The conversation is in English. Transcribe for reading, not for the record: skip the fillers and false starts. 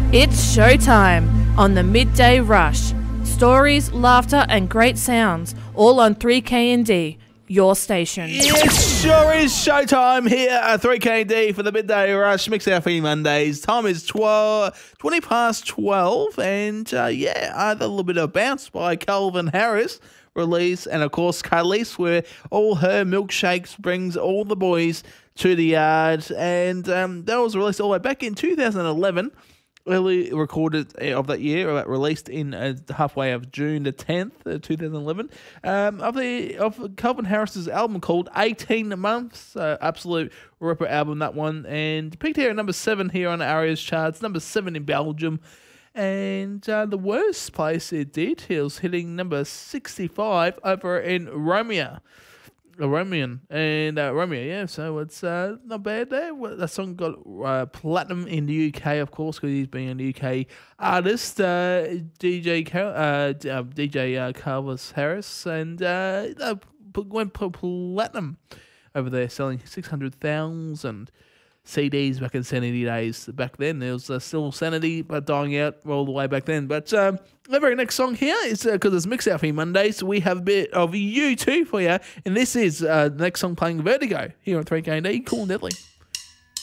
It's showtime on the Midday Rush. Stories, laughter and great sounds, all on 3KND, your station. It sure is showtime here at 3KND for the Midday Rush, Mix Our Fee Mondays. Time is 20 past 12, and a little bit of Bounce by Calvin Harris release, and of course Carlise, where all her milkshakes brings all the boys to the yard, and that was released all the way back in 2011. Early recorded of that year, released in halfway of June the 10th, 2011, of Calvin Harris's album called 18 Months. Absolute ripper album, that one, and peaked here at number 7 here on ARIA's charts, number 7 in Belgium, and the worst place it did, it was hitting number 65 over in Romania. Romeo, yeah, so it's not bad there. That song got platinum in the UK, of course, because he's being a UK artist, DJ Carlos Harris, and went platinum over there, selling 600,000 CDs back in Sanity days. Back then, there was still Sanity, but dying out all the way back then. But the very next song here is, because it's Mix Our Fee Monday, so we have a bit of U2 for you. And this is the next song playing Vertigo here on 3KND. Cool and Deadly.